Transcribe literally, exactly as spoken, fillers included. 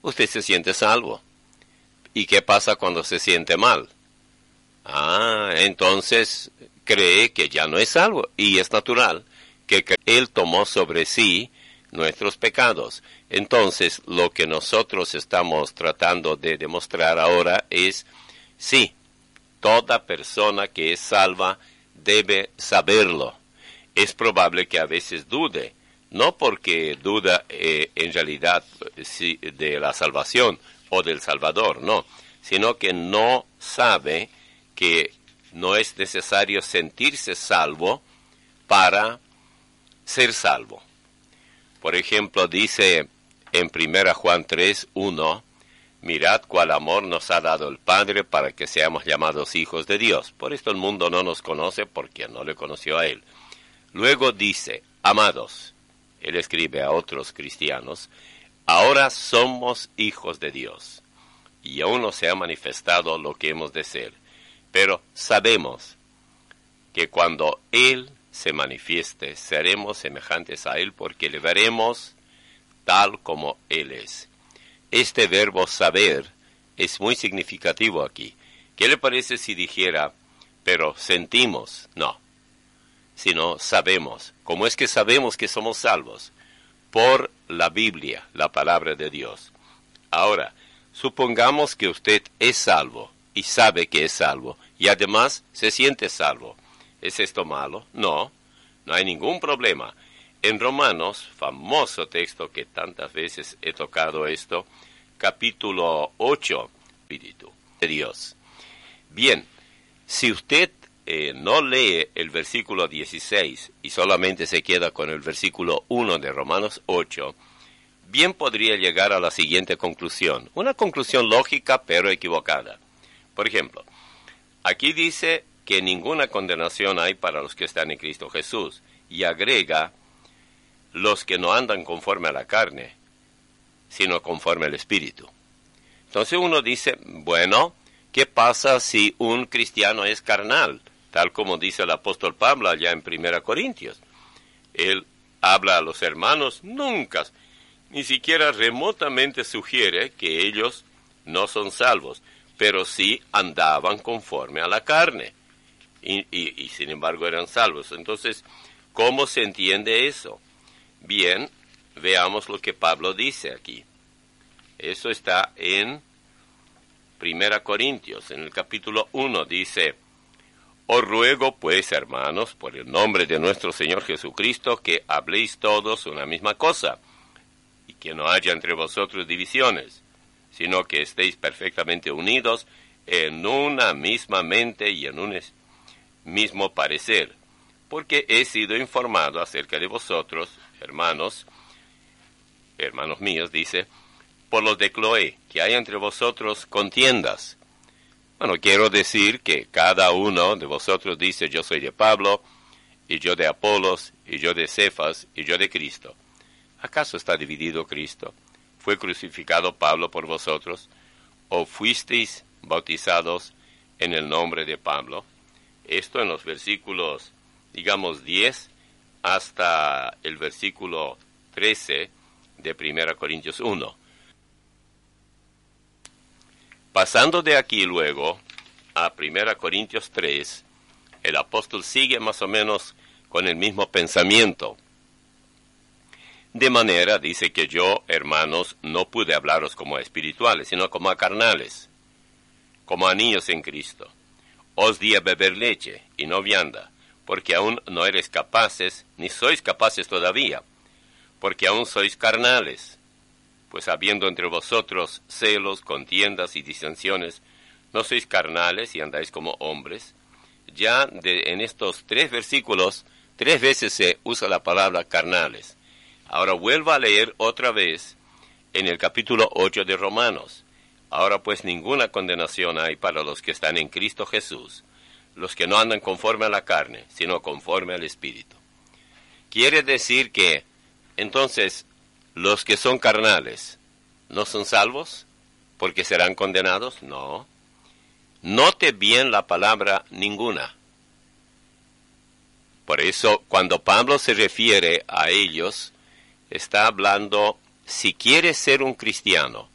usted se siente salvo. ¿Y qué pasa cuando se siente mal? Ah, entonces cree que ya no es salvo. Y es natural que Él tomó sobre sí nuestros pecados. Entonces, lo que nosotros estamos tratando de demostrar ahora es, sí, toda persona que es salva debe saberlo. Es probable que a veces dude, no porque duda eh, en realidad sí, de la salvación o del Salvador, no, sino que no sabe que no es necesario sentirse salvo para ser salvo. Por ejemplo, dice en primera Juan tres, uno, mirad cuál amor nos ha dado el Padre para que seamos llamados hijos de Dios. Por esto el mundo no nos conoce porque no le conoció a Él. Luego dice, amados, Él escribe a otros cristianos, ahora somos hijos de Dios, y aún no se ha manifestado lo que hemos de ser, pero sabemos que cuando Él se manifieste, seremos semejantes a Él porque le veremos tal como Él es. Este verbo saber es muy significativo aquí. ¿Qué le parece si dijera, pero sentimos? No, sino sabemos. ¿Cómo es que sabemos que somos salvos? Por la Biblia, la palabra de Dios. Ahora, supongamos que usted es salvo y sabe que es salvo y además se siente salvo. ¿Es esto malo? No, no hay ningún problema. En Romanos, famoso texto que tantas veces he tocado esto, capítulo ocho, Espíritu de Dios. Bien, si usted eh, no lee el versículo dieciséis y solamente se queda con el versículo uno de Romanos ocho, bien podría llegar a la siguiente conclusión. Una conclusión lógica pero equivocada. Por ejemplo, aquí dice que ninguna condenación hay para los que están en Cristo Jesús, y agrega los que no andan conforme a la carne, sino conforme al Espíritu. Entonces uno dice, bueno, ¿qué pasa si un cristiano es carnal? Tal como dice el apóstol Pablo allá en primera Corintios. Él habla a los hermanos, nunca, ni siquiera remotamente sugiere que ellos no son salvos, pero sí andaban conforme a la carne. Y, y, y sin embargo eran salvos. Entonces, ¿cómo se entiende eso? Bien, veamos lo que Pablo dice aquí. Eso está en primera Corintios, en el capítulo uno, dice, os ruego pues, hermanos, por el nombre de nuestro Señor Jesucristo, que habléis todos una misma cosa, y que no haya entre vosotros divisiones, sino que estéis perfectamente unidos en una misma mente y en un mismo parecer, porque he sido informado acerca de vosotros, hermanos, hermanos míos, dice, por los de Cloé, que hay entre vosotros contiendas. Bueno, quiero decir que cada uno de vosotros dice, yo soy de Pablo, y yo de Apolos, y yo de Cefas, y yo de Cristo. ¿Acaso está dividido Cristo? ¿Fue crucificado Pablo por vosotros? ¿O fuisteis bautizados en el nombre de Pablo? Esto en los versículos, digamos, diez hasta el versículo trece de primera Corintios uno. Pasando de aquí luego a primera Corintios tres, el apóstol sigue más o menos con el mismo pensamiento. De manera, dice que yo, hermanos, no pude hablaros como a espirituales, sino como a carnales, como a niños en Cristo. Os di a beber leche y no vianda, porque aún no eres capaces, ni sois capaces todavía, porque aún sois carnales. Pues habiendo entre vosotros celos, contiendas y disensiones, ¿no sois carnales y andáis como hombres? Ya de, en estos tres versículos, tres veces se usa la palabra carnales. Ahora vuelvo a leer otra vez en el capítulo ocho de Romanos. Ahora pues ninguna condenación hay para los que están en Cristo Jesús, los que no andan conforme a la carne, sino conforme al Espíritu. Quiere decir que, entonces, los que son carnales, ¿no son salvos? ¿Porque serán condenados? No. Note bien la palabra ninguna. Por eso, cuando Pablo se refiere a ellos, está hablando, si quieres ser un cristiano,